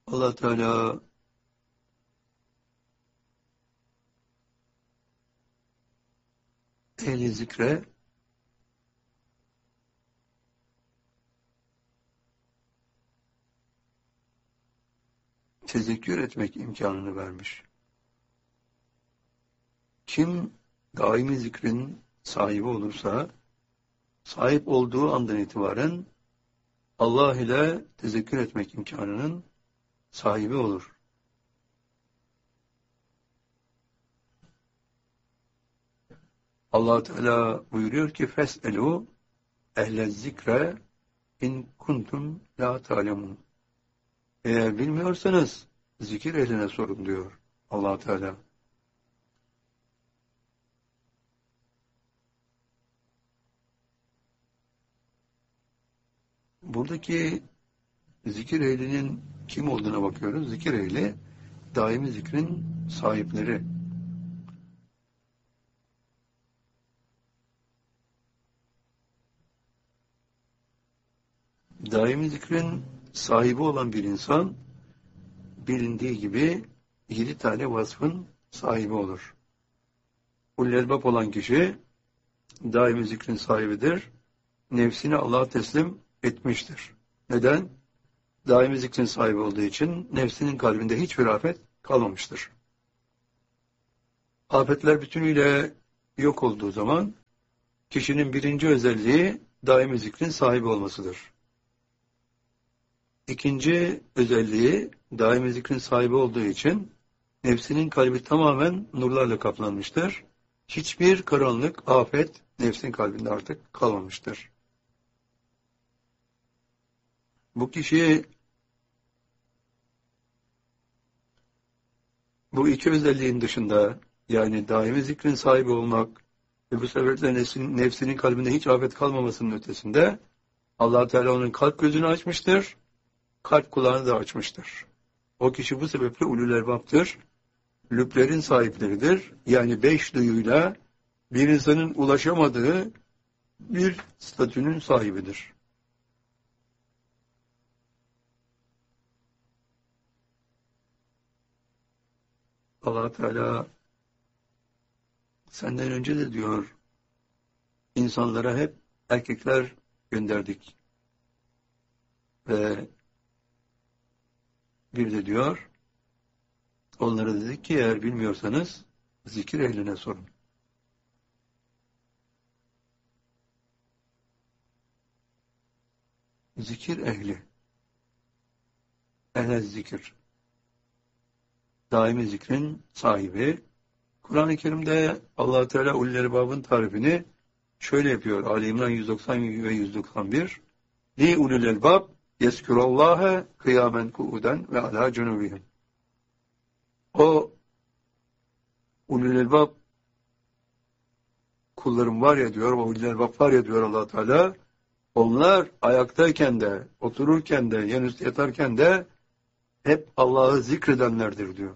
Allah Teala ehli zikre tezekkür etmek imkanını vermiş. Kim daimi zikrin sahibi olursa, sahip olduğu andan itibaren Allah ile tezekkür etmek imkanının sahibi olur. Allah Teala buyuruyor ki fes'elu ehle zikre in kuntum la ta'lemun. Eğer bilmiyorsanız zikir ehline sorun diyor Allah Teala. Buradaki zikir ehlinin kim olduğuna bakıyoruz. Zikir ehli daimi zikrin sahipleri. Daimi zikrin sahibi olan bir insan bilindiği gibi 7 tane vasfın sahibi olur. Ulul elbab olan kişi daimi zikrin sahibidir. Nefsini Allah'a teslim etmiştir. Neden? Daimi zikrin sahibi olduğu için nefsinin kalbinde hiçbir afet kalmamıştır. Afetler bütünüyle yok olduğu zaman kişinin birinci özelliği daimi zikrin sahibi olmasıdır. İkinci özelliği daimi zikrin sahibi olduğu için nefsinin kalbi tamamen nurlarla kaplanmıştır. Hiçbir karanlık, afet nefsin kalbinde artık kalmamıştır. Bu kişi bu iki özelliğin dışında, yani daimi zikrin sahibi olmak ve bu sebeple nefsinin kalbinde hiç afet kalmamasının ötesinde Allah Teala onun kalp gözünü açmıştır, kalp kulağını da açmıştır. O kişi bu sebeple ulul elbaptır, lüblerin sahipleridir. Yani 5 duyuyla bir insanın ulaşamadığı bir statünün sahibidir. Allah Teala senden önce de diyor, insanlara hep erkekler gönderdik. Ve bir de diyor, onlara dedik ki eğer bilmiyorsanız zikir ehline sorun. Zikir ehli, ehl zikir, daimi zikrin sahibi. Kur'an-ı Kerim'de Allah Teala ulul elbabın tarifini şöyle yapıyor. Ali İmran 190 ve 191. Li ulul elbab yezkurullâhe kıyamen ku'uden ve alâ cunubihim. O ulul elbab kullarım var ya diyor, o ulul elbab var ya diyor Allah Teala. Onlar ayaktayken de, otururken de, yanüstü yatarken de hep Allah'ı zikredenlerdir diyor.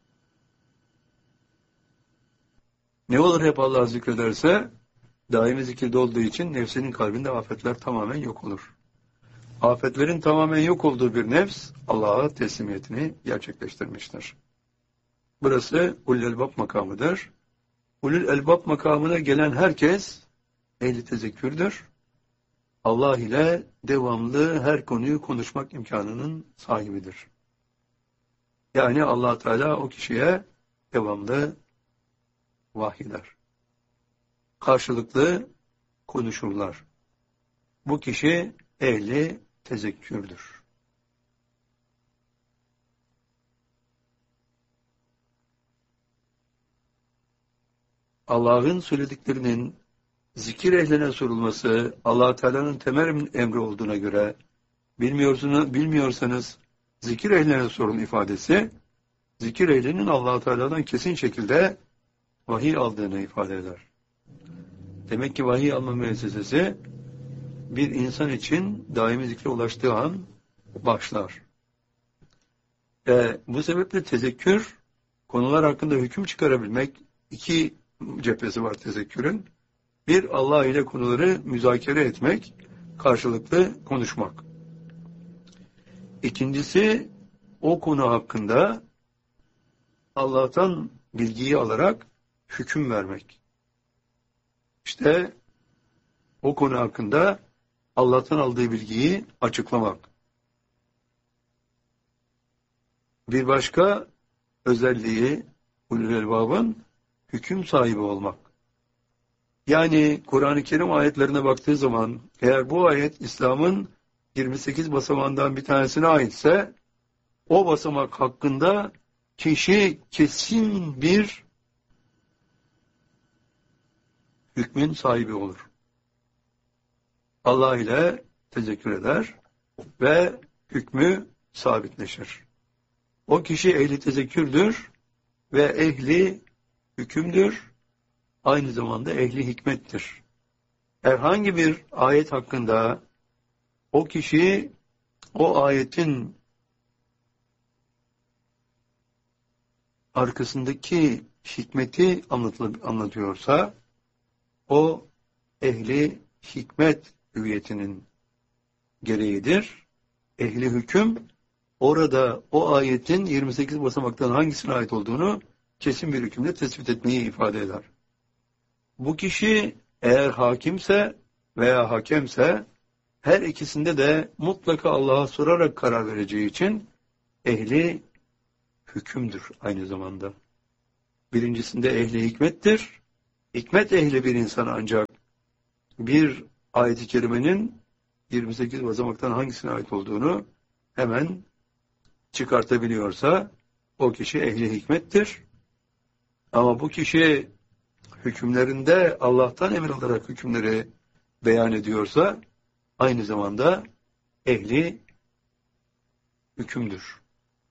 Ne olur hep Allah'ı zikrederse? Daimi zikirde olduğu için nefsinin kalbinde afetler tamamen yok olur. Afetlerin tamamen yok olduğu bir nefs Allah'a teslimiyetini gerçekleştirmiştir. Burası ulul elbab makamıdır. Ulul elbab makamına gelen herkes ehli tezekkürdür. Allah ile devamlı her konuyu konuşmak imkanının sahibidir. Yani Allah Teala o kişiye devamlı vahyeder. Karşılıklı konuşurlar. Bu kişi ehli tezekkürdür. Allah'ın söylediklerinin zikir ehline sorulması Allah Teala'nın temel emri olduğuna göre bilmiyorsanız zikir ehline sorun ifadesi zikir ehlinin Allah Teala'dan kesin şekilde vahiy aldığını ifade eder. Demek ki vahiy alma müessesesi bir insan için daimi zikre ulaştığı an başlar. Bu sebeple tezekkür, konular hakkında hüküm çıkarabilmek, iki cephesi var tezekkürün. Bir, Allah ile konuları müzakere etmek, karşılıklı konuşmak. İkincisi, o konu hakkında Allah'tan bilgiyi alarak hüküm vermek. İşte o konu hakkında Allah'tan aldığı bilgiyi açıklamak. Bir başka özelliği ulul elbabın hüküm sahibi olmak. Yani Kur'an-ı Kerim ayetlerine baktığı zaman eğer bu ayet İslam'ın 28 basamağından bir tanesine aitse o basamak hakkında kişi kesin bir hükmün sahibi olur. Allah ile tezekkür eder ve hükmü sabitleşir. O kişi ehli tezekkürdür ve ehli hükümdür, aynı zamanda ehli hikmettir. Herhangi bir ayet hakkında o kişi o ayetin arkasındaki hikmeti anlatıyorsa o ehli hikmet hüviyetinin gereğidir. Ehli hüküm orada o ayetin 28 basamaktan hangisine ait olduğunu kesin bir hükümle tespit etmeyi ifade eder. Bu kişi eğer hakimse veya hakemse her ikisinde de mutlaka Allah'a sorarak karar vereceği için ehli hükümdür aynı zamanda. Birincisinde ehli hikmettir. Hikmet ehli bir insan ancak bir ayet-i kerimenin 28 basamaktan hangisine ait olduğunu hemen çıkartabiliyorsa o kişi ehli hikmettir. Ama bu kişi hükümlerinde Allah'tan emir alarak hükümleri beyan ediyorsa aynı zamanda ehli hükümdür.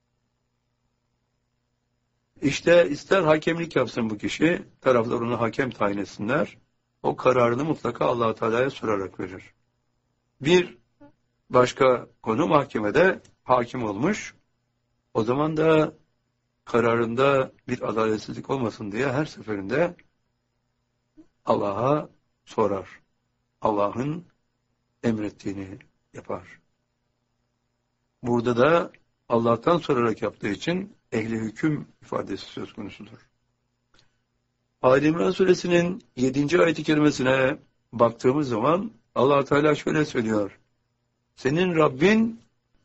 İşte ister hakemlik yapsın bu kişi, taraflar onu hakem tayin etsinler, o kararını mutlaka Allah-u Teala'ya sorarak verir. Bir başka konu mahkemede hakim olmuş, o zaman da kararında bir adaletsizlik olmasın diye her seferinde Allah'a sorar. Allah'ın emrettiğini yapar. Burada da Allah'tan sorarak yaptığı için ehli hüküm ifadesi söz konusudur. Ali İmran suresinin 7. ayet-i kerimesine baktığımız zaman Allah Teala şöyle söylüyor. Senin Rabbin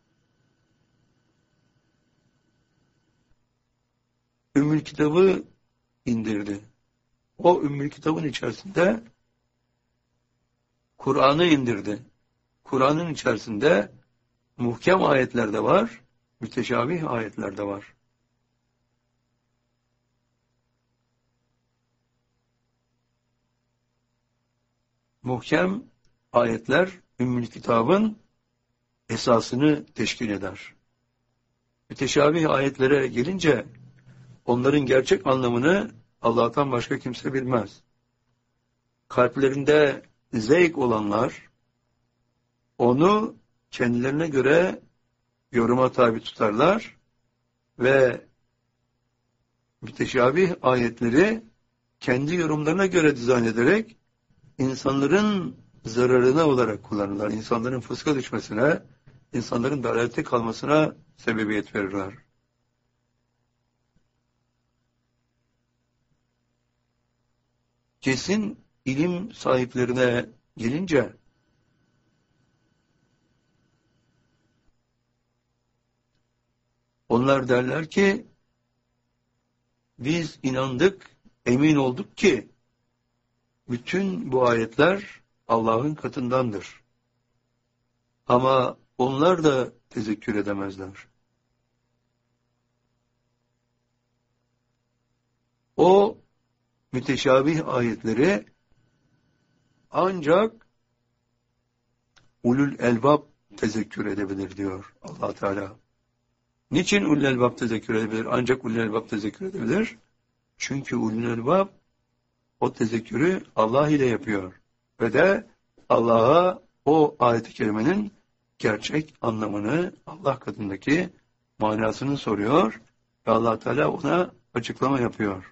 Ümmül Kitabı indirdi. O Ümmül Kitabın içerisinde Kur'an'ı indirdi. Kur'an'ın içerisinde muhkem ayetler de var, müteşabih ayetler de var. Muhkem ayetler Ümmül Kitabın esasını teşkil eder. Müteşabih ayetlere gelince onların gerçek anlamını Allah'tan başka kimse bilmez. Kalplerinde zevk olanlar onu kendilerine göre yoruma tabi tutarlar ve müteşabih ayetleri kendi yorumlarına göre dizayn ederek insanların zararına olarak kullanırlar. İnsanların fıska düşmesine, insanların dalalete kalmasına sebebiyet verirler. Kesin ilim sahiplerine gelince onlar derler ki biz inandık, emin olduk ki bütün bu ayetler Allah'ın katındandır. Ama onlar da tezekkür edemezler. O müteşabih ayetleri ancak ulul elbab tezekkür edebilir diyor Allah Teala. Niçin ulul elbab tezekkür edebilir? Ancak ulul elbab tezekkür edebilir. Çünkü ulul elbab o tezekkürü Allah ile yapıyor. Ve de Allah'a o ayet-i kerimenin gerçek anlamını, Allah katındaki manasını soruyor ve Allah Teala ona açıklama yapıyor.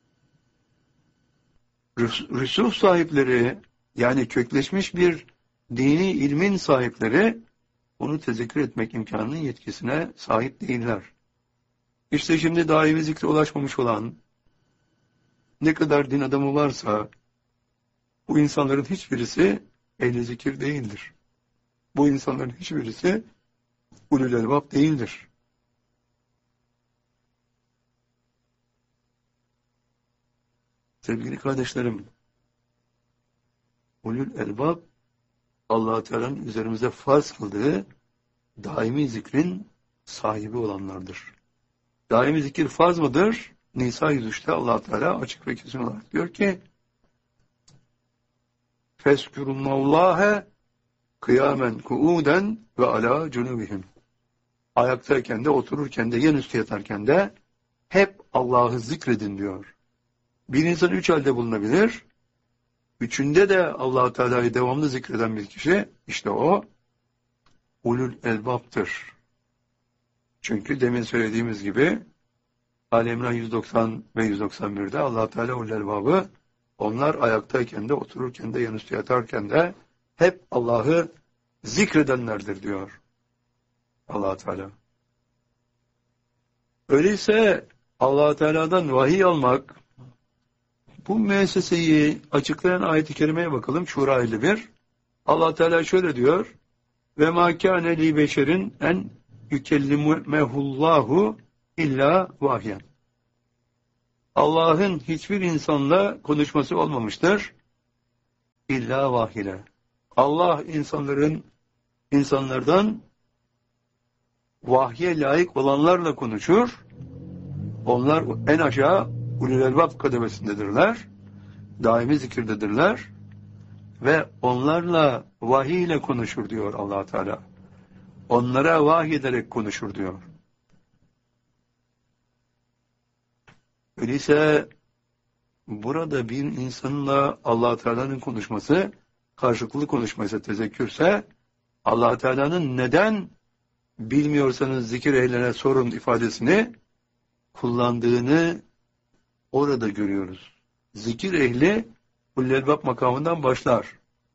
Rüsuh sahipleri, yani kökleşmiş bir dini ilmin sahipleri onu tezekkür etmek imkanının yetkisine sahip değiller. İşte şimdi daimi zikre ulaşmamış olan ne kadar din adamı varsa bu insanların hiçbirisi ehli zikir değildir. Bu insanların hiçbirisi ulul elbab değildir. Sevgili kardeşlerim, ulul elbab Allah-u Teala'nın üzerimize farz kıldığı daimi zikrin sahibi olanlardır. Daimi zikir farz mıdır? Nisa 103'te Allah-u Teala açık ve kesin olarak diyor ki Feskurullâhe kıyamen kuuden ve ala cunubihim. Ayaktayken de, otururken de, yan üstü yatarken de hep Allah'ı zikredin diyor. Bir insan 3 halde bulunabilir. Üçünde de Allah-u Teala'yı devamlı zikreden bir kişi, işte o ulul elbaptır. Çünkü demin söylediğimiz gibi Ali İmran 190 ve 191'de Allah-u Teala ulul elbabı onlar ayaktayken de, otururken de, yan üstü yatarken de hep Allah'ı zikredenlerdir diyor Allah-u Teala. Öyleyse Allah-u Teala'dan vahiy almak, bu müesseseyi açıklayan ayet-i kerimeye bakalım. Şura 51. Allah Teala şöyle diyor. Ve mâ kâne li beşerin en yükellimehullahu illa vahyen. Allah'ın hiçbir insanla konuşması olmamıştır. İlla vahyile. Allah insanlardan vahye layık olanlarla konuşur. Onlar en aşağı ulul elbab kademesindedirler. Daimi zikirdedirler. Ve onlarla vahiy ile konuşur diyor Allah Teala. Onlara vahiy ederek konuşur diyor. Öyleyse burada bir insanla Allah Teala'nın konuşması, karşılıklı konuşmaysa, tezekkürse, Allah Teala'nın neden bilmiyorsanız zikir ehline sorun ifadesini kullandığını orada görüyoruz. Zikir ehli ulul elbab makamından başlar.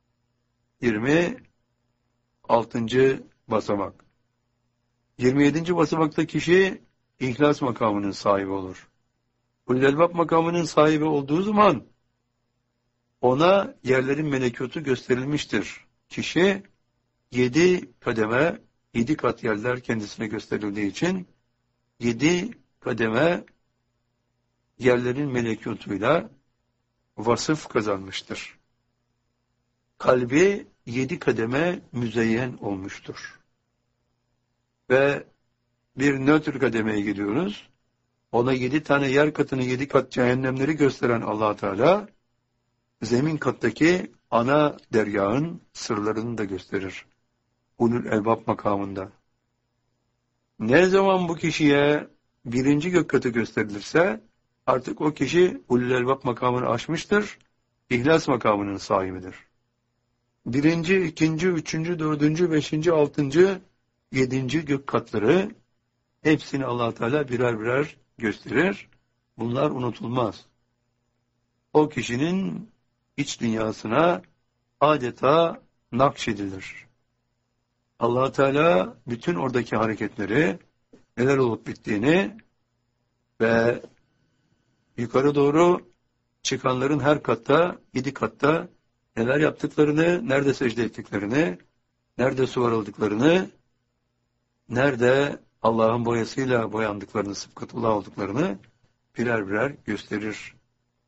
26. basamak. 27. basamakta kişi ihlas makamının sahibi olur. Ulul elbab makamının sahibi olduğu zaman ona yerlerin melekutu gösterilmiştir. Kişi 7 kademe, 7 kat yerler kendisine gösterildiği için 7 kademe yerlerin melekutuyla vasıf kazanmıştır. Kalbi 7 kademe müzeyyen olmuştur. Ve bir nötr kademeye gidiyoruz. Ona 7 tane yer katını, 7 kat cehennemleri gösteren Allah Teala, zemin kattaki ana deryağın sırlarını da gösterir. Ulul elbab makamında. Ne zaman bu kişiye 1. gök katı gösterilirse, artık o kişi ulul elbab makamını aşmıştır, ihlas makamının sahibidir. 1., 2., 3., 4., 5., 6., 7. gök katları hepsini Allah Teala birer birer gösterir. Bunlar unutulmaz. O kişinin iç dünyasına adeta nakşedilir. Allah Teala bütün oradaki hareketleri, neler olup bittiğini ve yukarı doğru çıkanların her katta, 7 katta neler yaptıklarını, nerede secde ettiklerini, nerede suvarıldıklarını, nerede Allah'ın boyasıyla boyandıklarını, sıfkatullah olduklarını birer birer gösterir.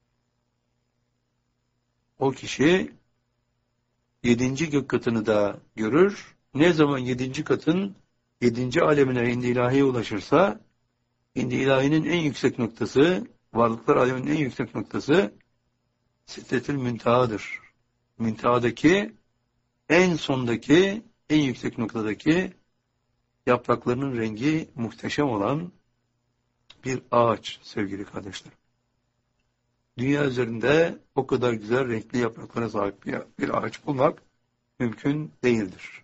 O kişi 7. gök katını da görür. Ne zaman 7. katın 7. alemine indi ilahiye ulaşırsa, indi ilahinin en yüksek noktası, varlıklar aleminin en yüksek noktası Sidretül Münteha'dır. Münteha'daki, en sondaki, en yüksek noktadaki yapraklarının rengi muhteşem olan bir ağaç sevgili kardeşler. Dünya üzerinde o kadar güzel renkli yapraklara sahip bir ağaç bulmak mümkün değildir.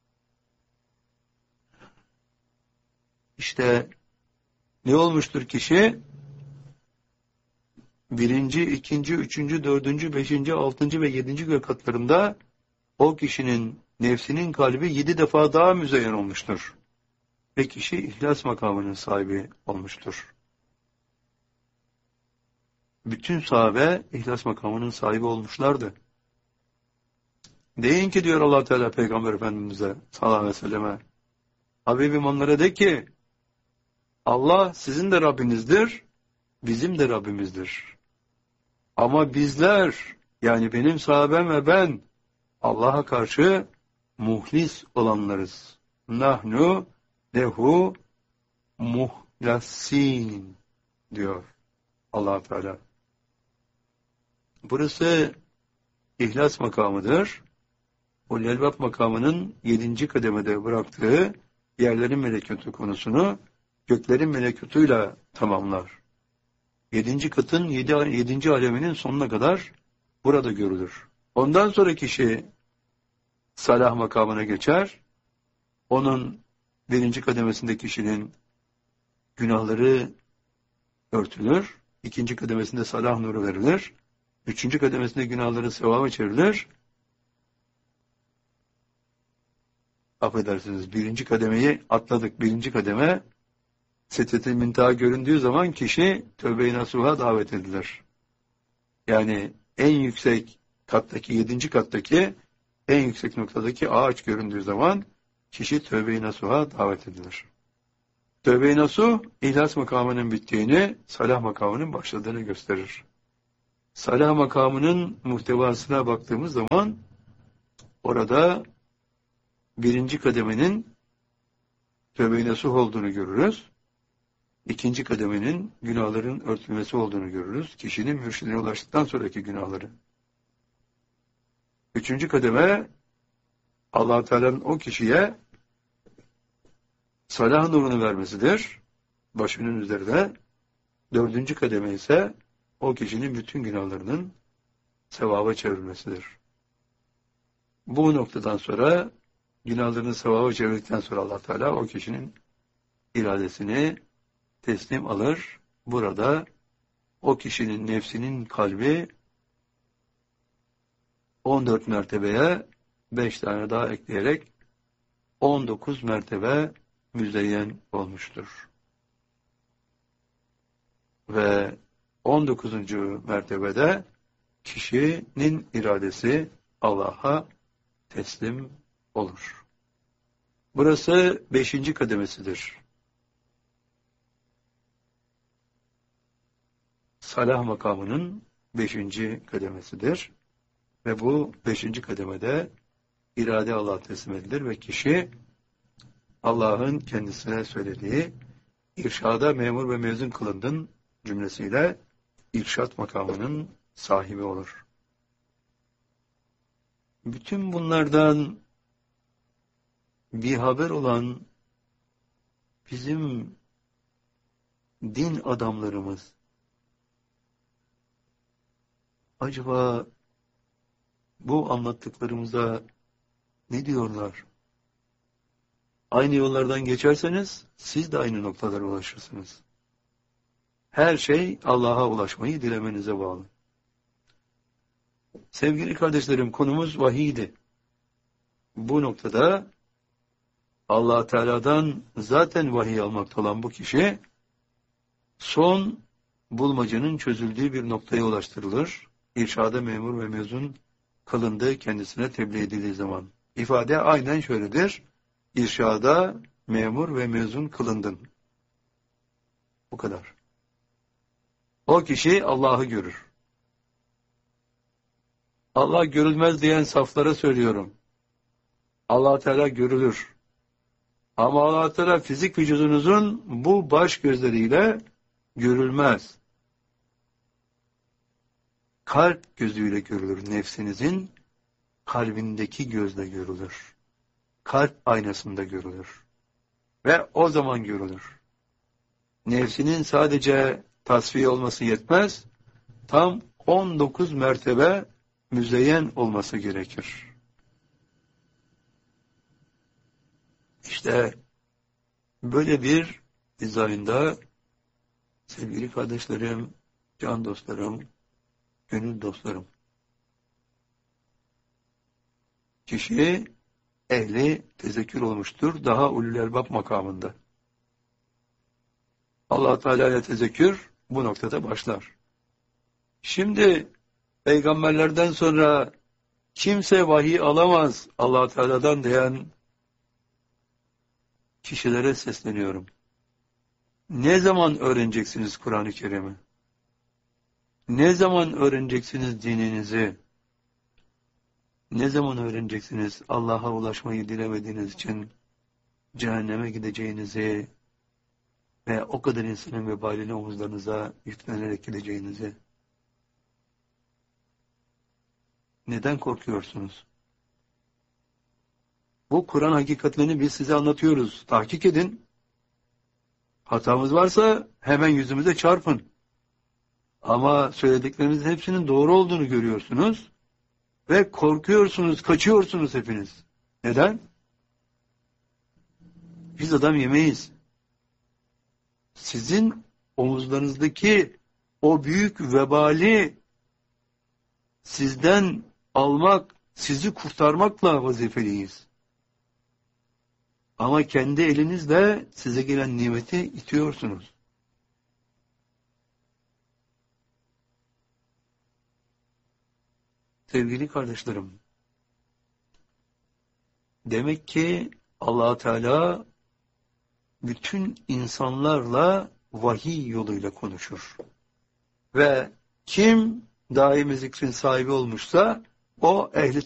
İşte ne olmuştur kişi? 1., 2., 3., 4., 5., 6. ve 7. gök katlarında o kişinin nefsinin kalbi 7 defa daha müzeyyen olmuştur. Ve kişi ihlas makamının sahibi olmuştur. Bütün sahabe ihlas makamının sahibi olmuşlardı. Deyin ki diyor Allah Teala Peygamber Efendimiz'e sallallahu aleyhi ve selleme, Habibim onlara de ki, Allah sizin de Rabbinizdir, bizim de Rabbimizdir. Ama bizler, yani benim sahabem ve ben, Allah'a karşı muhlis olanlarız. Nahnu lehu muhlasin diyor Allah Teala. Burası ihlas makamıdır. O lelvat makamının 7. kademede bıraktığı yerlerin melekutu konusunu göklerin melekutuyla tamamlar. 7. katın 7. aleminin sonuna kadar burada görülür. Ondan sonra kişi salah makamına geçer. Onun 1. kademesinde kişinin günahları örtülür. 2. kademesinde salah nuru verilir. 3. kademesinde günahları sevaba çevrilir. Affedersiniz, 1. kademeyi atladık. 1. kademe Sedret-i Münteha göründüğü zaman kişi tövbe-i nasuha davet edilir. Yani en yüksek kattaki, 7. kattaki en yüksek noktadaki ağaç göründüğü zaman kişi tövbe-i nasuha davet edilir. Tövbe-i nasuh, ihlas makamının bittiğini, salah makamının başladığını gösterir. Salah makamının muhtevasına baktığımız zaman orada 1. kademenin tövbe-i nasuh olduğunu görürüz. 2. kademenin günahların örtülmesi olduğunu görürüz. Kişinin mürşidine ulaştıktan sonraki günahları. 3. kademe Allah-u Teala'nın o kişiye salah nurunu vermesidir. Başının üzerinde. 4. kademe ise o kişinin bütün günahlarının sevaba çevrilmesidir. Bu noktadan sonra günahlarını sevaba çevirdikten sonra Allah Teala o kişinin iradesini teslim alır. Burada o kişinin nefsinin kalbi 14 mertebeye 5 tane daha ekleyerek 19 mertebe müzeyyen olmuştur. Ve 19. mertebede kişinin iradesi Allah'a teslim olur. Burası 5. kademesidir. Salah makamının 5. kademesidir. Ve bu 5. kademede irade Allah'a teslim edilir ve kişi Allah'ın kendisine söylediği irşada memur ve mezun kılındın cümlesiyle irşat makamının sahibi olur. Bütün bunlardan bir haber olan bizim din adamlarımız acaba bu anlattıklarımıza ne diyorlar? Aynı yollardan geçerseniz siz de aynı noktalara ulaşırsınız. Her şey Allah'a ulaşmayı dilemenize bağlı. Sevgili kardeşlerim, konumuz vahiydi. Bu noktada Allah Teala'dan zaten vahiy almakta olan bu kişi son bulmacanın çözüldüğü bir noktaya ulaştırılır. İrşada memur ve mezun kılındığı kendisine tebliğ edildiği zaman. İfade aynen şöyledir. İrşada memur ve mezun kılındın. Bu kadar. O kişi Allah'ı görür. Allah görülmez diyen saflara söylüyorum. Allah Teala görülür. Ama Allah Teala fizik vücudunuzun bu baş gözleriyle görülmez. Kalp gözüyle görülür. Nefsinizin kalbindeki gözle görülür. Kalp aynasında görülür. Ve o zaman görülür. Nefsinin sadece tasfiye olması yetmez. Tam 19 mertebe müzeyyen olması gerekir. İşte böyle bir dizaynda sevgili kardeşlerim, can dostlarım, gönül dostlarım, kişi ehli tezekkür olmuştur. Daha ulul elbab makamında. Allah Teala ile tezekkür bu noktada başlar. Şimdi peygamberlerden sonra kimse vahiy alamaz Allah Teala'dan diyen kişilere sesleniyorum. Ne zaman öğreneceksiniz Kur'an-ı Kerim'i? Ne zaman öğreneceksiniz dininizi? Ne zaman öğreneceksiniz Allah'a ulaşmayı dilemediğiniz için cehenneme gideceğinizi ve o kadar insanın vebalini omuzlarınıza yüklenerek gideceğinizi? Neden korkuyorsunuz? Bu Kur'an hakikatlerini biz size anlatıyoruz. Tahkik edin. Hatamız varsa hemen yüzümüze çarpın. Ama söylediklerimizin hepsinin doğru olduğunu görüyorsunuz ve korkuyorsunuz, kaçıyorsunuz hepiniz. Neden? Biz adam yemeyiz. Sizin omuzlarınızdaki o büyük vebali sizden almak, sizi kurtarmakla vazifeliyiz. Ama kendi elinizle size gelen nimeti itiyorsunuz. Sevgili kardeşlerim, demek ki Allah Teala bütün insanlarla vahiy yoluyla konuşur. Ve kim daimi zikrin sahibi olmuşsa o ehli